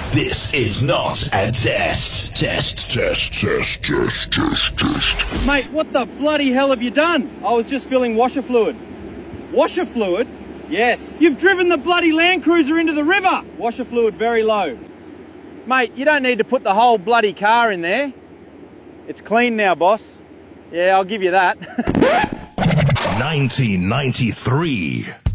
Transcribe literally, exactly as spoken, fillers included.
This is not a test. Test, test, test, test, test, test. Mate, what the bloody hell have you done? I was just filling washer fluid. Washer fluid? Yes. You've driven the bloody Land Cruiser into the river. Washer fluid very low. Mate, you don't need to put the whole bloody car in there. It's clean now, boss. Yeah, I'll give you that. nineteen ninety-three.